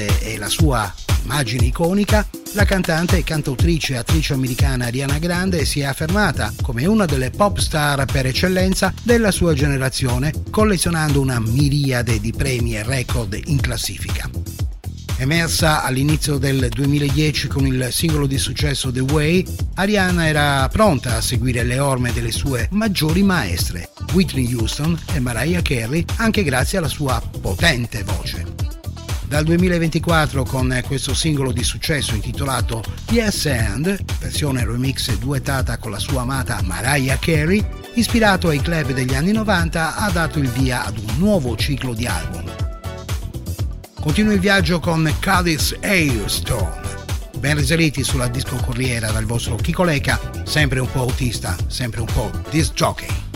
e la sua immagine iconica, la cantante e cantautrice e attrice americana Ariana Grande si è affermata come una delle pop star per eccellenza della sua generazione, collezionando una miriade di premi e record in classifica. Emersa all'inizio del 2010 con il singolo di successo The Way, Ariana era pronta a seguire le orme delle sue maggiori maestre, Whitney Houston e Mariah Carey, anche grazie alla sua potente voce. Dal 2024 con questo singolo di successo intitolato Yes and, versione remix duettata con la sua amata Mariah Carey, ispirato ai club degli anni 90, ha dato il via ad un nuovo ciclo di album. Continua il viaggio con Curtis Hailstone. Ben risaliti sulla disco corriera dal vostro Chico Leca, sempre un po' autista, sempre un po' disc jockey.